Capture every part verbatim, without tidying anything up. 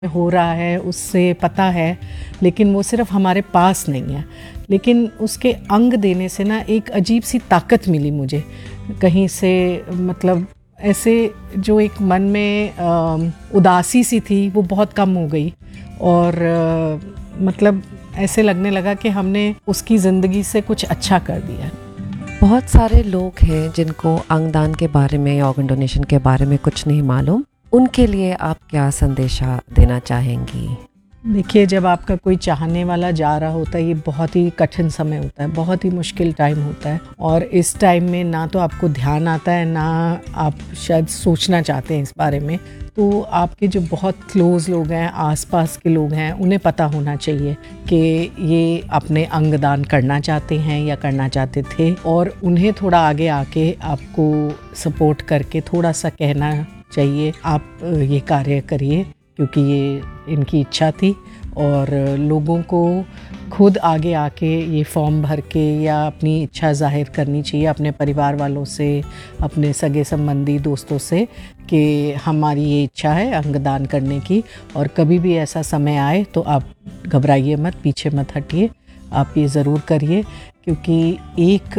हो रहा है उससे पता है, लेकिन वो सिर्फ हमारे पास नहीं है। लेकिन उसके अंग देने से ना एक अजीब सी ताकत मिली मुझे कहीं से, मतलब ऐसे जो एक मन में आ, उदासी सी थी वो बहुत कम हो गई और आ, मतलब ऐसे लगने लगा कि हमने उसकी ज़िंदगी से कुछ अच्छा कर दिया। बहुत सारे लोग हैं जिनको अंगदान के बारे में या ऑर्गन डोनेशन के बारे में कुछ नहीं मालूम, उनके लिए आप क्या संदेशा देना चाहेंगी? देखिए, जब आपका कोई चाहने वाला जा रहा होता है, ये बहुत ही कठिन समय होता है, बहुत ही मुश्किल टाइम होता है और इस टाइम में ना तो आपको ध्यान आता है, ना आप शायद सोचना चाहते हैं इस बारे में। तो आपके जो बहुत क्लोज़ लोग हैं, आसपास के लोग हैं, उन्हें पता होना चाहिए कि ये अपने अंगदान करना चाहते हैं या करना चाहते थे और उन्हें थोड़ा आगे आके आपको सपोर्ट करके थोड़ा सा कहना चाहिए, आप ये कार्य करिए, क्योंकि ये इनकी इच्छा थी। और लोगों को खुद आगे आके ये फॉर्म भर के या अपनी इच्छा जाहिर करनी चाहिए अपने परिवार वालों से, अपने सगे संबंधी दोस्तों से कि हमारी ये इच्छा है अंगदान करने की। और कभी भी ऐसा समय आए तो आप घबराइए मत, पीछे मत हटिए, आप ये ज़रूर करिए, क्योंकि एक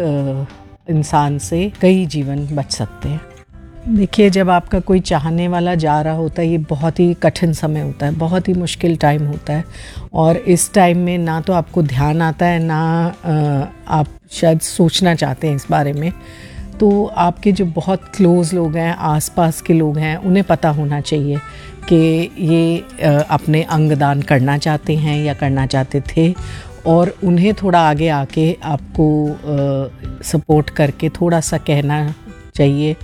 इंसान से कई जीवन बच सकते हैं। देखिए, जब आपका कोई चाहने वाला जा रहा होता है, ये बहुत ही कठिन समय होता है, बहुत ही मुश्किल टाइम होता है और इस टाइम में ना तो आपको ध्यान आता है, ना आप शायद सोचना चाहते हैं इस बारे में। तो आपके जो बहुत क्लोज़ लोग हैं, आसपास के लोग हैं, उन्हें पता होना चाहिए कि ये अपने अंगदान करना चाहते हैं या करना चाहते थे और उन्हें थोड़ा आगे आके आपको सपोर्ट करके थोड़ा सा कहना चाहिए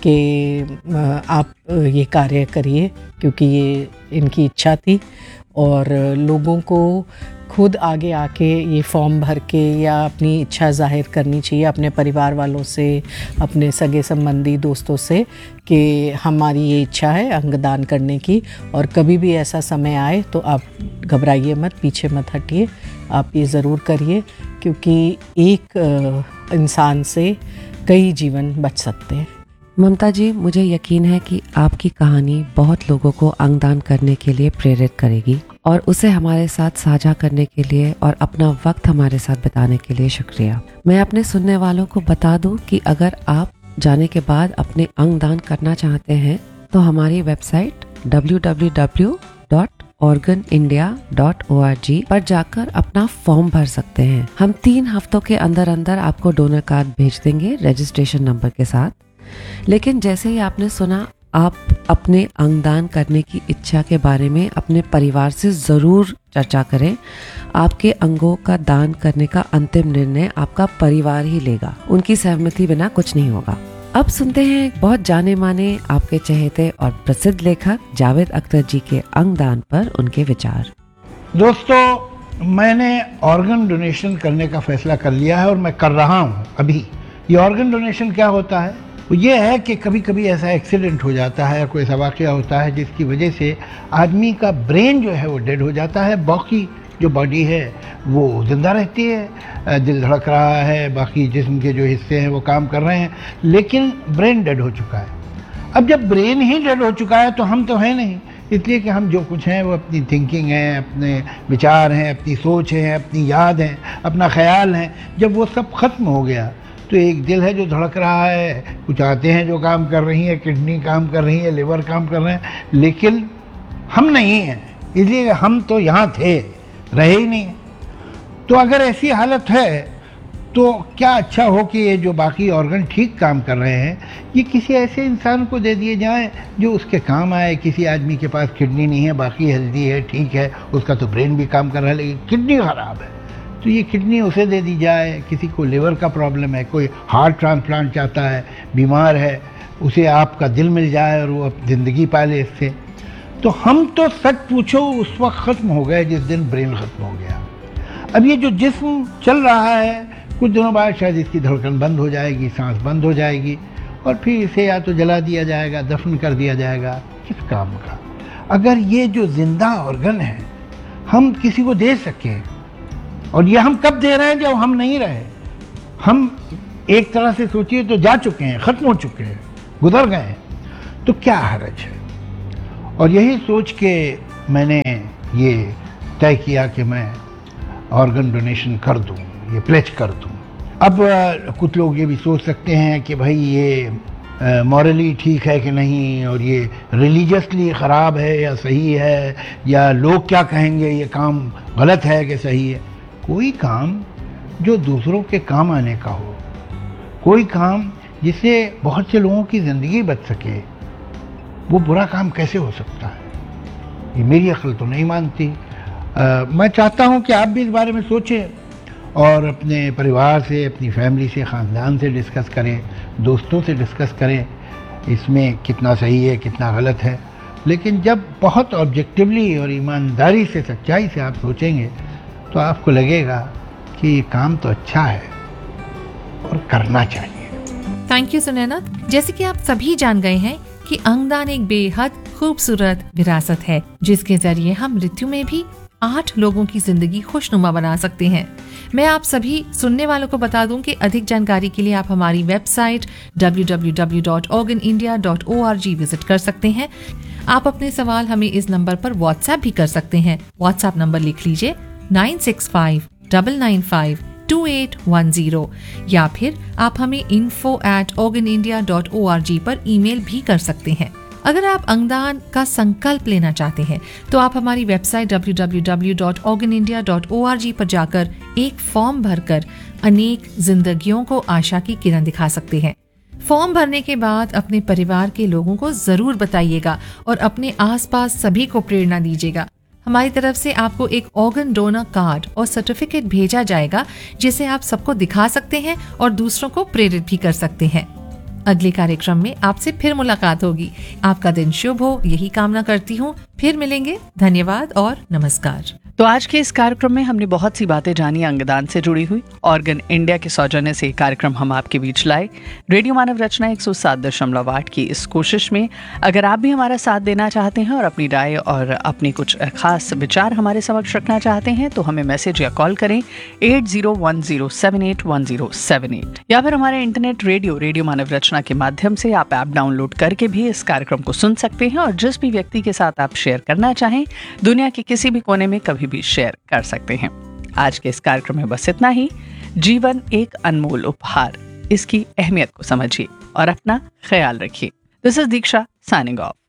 कि आप ये कार्य करिए, क्योंकि ये इनकी इच्छा थी। और लोगों को खुद आगे आके ये फॉर्म भर के या अपनी इच्छा जाहिर करनी चाहिए अपने परिवार वालों से, अपने सगे संबंधी दोस्तों से कि हमारी ये इच्छा है अंगदान करने की। और कभी भी ऐसा समय आए तो आप घबराइए मत, पीछे मत हटिए, आप ये ज़रूर करिए, क्योंकि एक इंसान से कई जीवन बच सकते हैं। ममता जी, मुझे यकीन है कि आपकी कहानी बहुत लोगों को अंगदान करने के लिए प्रेरित करेगी और उसे हमारे साथ साझा करने के लिए और अपना वक्त हमारे साथ बिताने के लिए शुक्रिया। मैं अपने सुनने वालों को बता दूं कि अगर आप जाने के बाद अपने अंगदान करना चाहते हैं तो हमारी website W W W dot organ India dot O R G पर जाकर अपना फॉर्म भर सकते हैं। हम तीन हफ्तों के अंदर अंदर आपको डोनर कार्ड भेज देंगे रजिस्ट्रेशन नंबर के साथ। लेकिन जैसे ही आपने सुना, आप अपने अंगदान करने की इच्छा के बारे में अपने परिवार से ज़रूर चर्चा करें। आपके अंगों का दान करने का अंतिम निर्णय आपका परिवार ही लेगा, उनकी सहमति बिना कुछ नहीं होगा। अब सुनते हैं एक बहुत जाने माने, आपके चहेते और प्रसिद्ध लेखक जावेद अख्तर जी के अंगदान पर उनके विचार। दोस्तों, मैंने ऑर्गन डोनेशन करने का फैसला कर लिया है और मैं कर रहा हूँ अभी। ये ऑर्गन डोनेशन क्या होता है? वो ये है कि कभी कभी ऐसा एक्सीडेंट हो जाता है, कोई ऐसा वाक़या होता है जिसकी वजह से आदमी का ब्रेन जो है वो डेड हो जाता है, बाकी जो बॉडी है वो ज़िंदा रहती है, दिल धड़क रहा है, बाकी जिस्म के जो हिस्से हैं वो काम कर रहे हैं, लेकिन ब्रेन डेड हो चुका है। अब जब ब्रेन ही डेड हो चुका है तो हम तो हैं नहीं, इसलिए कि हम जो कुछ हैं वो अपनी थिंकिंग है, अपने विचार हैं, अपनी सोच है, अपनी याद है, अपना ख्याल है, जब वो सब ख़त्म हो गया तो एक दिल है जो धड़क रहा है, कुछ आते हैं जो काम कर रही है, किडनी काम कर रही है, लिवर काम कर रहे हैं, लेकिन हम नहीं हैं, इसलिए हम तो यहाँ थे, रहे ही नहीं। तो अगर ऐसी हालत है तो क्या अच्छा हो कि ये जो बाकी ऑर्गन ठीक काम कर रहे हैं ये किसी ऐसे इंसान को दे दिए जाएं जो उसके काम आए। किसी आदमी के पास किडनी नहीं है, बाकी हेल्दी है, ठीक है, उसका तो ब्रेन भी काम कर रहा है, लेकिन किडनी ख़राब है, तो ये किडनी उसे दे दी जाए। किसी को लिवर का प्रॉब्लम है, कोई हार्ट ट्रांसप्लांट चाहता है, बीमार है, उसे आपका दिल मिल जाए और वो ज़िंदगी पाले इससे। तो हम तो सच पूछो उस वक्त ख़त्म हो गए जिस दिन ब्रेन ख़त्म हो गया। अब ये जो जिस्म चल रहा है, कुछ दिनों बाद शायद इसकी धड़कन बंद हो जाएगी, सांस बंद हो जाएगी और फिर इसे या तो जला दिया जाएगा, दफन कर दिया जाएगा। किस काम का? अगर ये जो जिंदा ऑर्गन है हम किसी को दे सकें, और ये हम कब दे रहे हैं? जब हम नहीं रहे। हम एक तरह से सोचिए तो जा चुके हैं, ख़त्म हो चुके हैं, गुजर गए हैं, तो क्या हर्ज है? और यही सोच के मैंने ये तय किया कि मैं ऑर्गन डोनेशन कर दूं, ये प्लेज कर दूं। अब कुछ लोग ये भी सोच सकते हैं कि भाई ये मॉरली ठीक है कि नहीं, और ये रिलीजियसली ख़राब है या सही है, या लोग क्या कहेंगे, ये काम गलत है कि सही है। कोई काम जो दूसरों के काम आने का हो, कोई काम जिससे बहुत से लोगों की ज़िंदगी बच सके, वो बुरा काम कैसे हो सकता है? ये मेरी अक्ल तो नहीं मानती। आ, मैं चाहता हूँ कि आप भी इस बारे में सोचें और अपने परिवार से, अपनी फैमिली से, ख़ानदान से डिस्कस करें, दोस्तों से डिस्कस करें इसमें कितना सही है, कितना गलत है। लेकिन जब बहुत ऑब्जेक्टिवली और ईमानदारी से, सच्चाई से आप सोचेंगे तो आपको लगेगा कि ये काम तो अच्छा है और करना चाहिए। Thank you Sunaina. जैसे कि आप सभी जान गए हैं कि अंगदान एक बेहद खूबसूरत विरासत है, जिसके जरिए हम मृत्यु में भी आठ लोगों की जिंदगी खुशनुमा बना सकते हैं। मैं आप सभी सुनने वालों को बता दूं कि अधिक जानकारी के लिए आप हमारी website W W W dot organ India dot O R G visit कर सकते हैं। आप अपने सवाल हमें इस नंबर पर व्हाट्सएप भी कर सकते हैं। व्हाट्सएप नंबर लिख लीजिए nine six five double nine five to eight one zero, या फिर आप हमें info at organ India dot O R G पर ईमेल भी कर सकते हैं। अगर आप अंगदान का संकल्प लेना चाहते हैं तो आप हमारी website W W W dot organ India dot O R G पर जाकर एक फॉर्म भरकर अनेक जिंदगियों को आशा की किरण दिखा सकते हैं। फॉर्म भरने के बाद अपने परिवार के लोगों को जरूर बताइएगा और अपने आसपास सभी को प्रेरणा दीजिएगा। हमारी तरफ से आपको एक ऑर्गन डोनर कार्ड और सर्टिफिकेट भेजा जाएगा, जिसे आप सबको दिखा सकते हैं और दूसरों को प्रेरित भी कर सकते हैं। अगले कार्यक्रम में आपसे फिर मुलाकात होगी। आपका दिन शुभ हो, यही कामना करती हूँ। फिर मिलेंगे। धन्यवाद और नमस्कार। तो आज के इस कार्यक्रम में हमने बहुत सी बातें जानी अंगदान से जुड़ी हुई। ऑर्गन इंडिया के सौजन्य से कार्यक्रम हम आपके बीच लाए। रेडियो मानव रचना एक सौ सात दशमलव आठ की इस कोशिश में अगर आप भी हमारा साथ देना चाहते हैं और अपनी राय और अपने कुछ खास विचार हमारे समक्ष रखना चाहते हैं तो हमें मैसेज या कॉल करें eight zero one zero seven eight one zero seven eight, या फिर हमारे इंटरनेट रेडियो रेडियो मानव रचना के माध्यम से आप ऐप डाउनलोड करके भी इस कार्यक्रम को सुन सकते हैं और जिस भी व्यक्ति के साथ आप शेयर करना चाहें दुनिया के किसी भी कोने में कभी भी शेयर कर सकते हैं। आज के इस कार्यक्रम में बस इतना ही। जीवन एक अनमोल उपहार, इसकी अहमियत को समझिए और अपना ख्याल रखिए। This is Diksha signing off.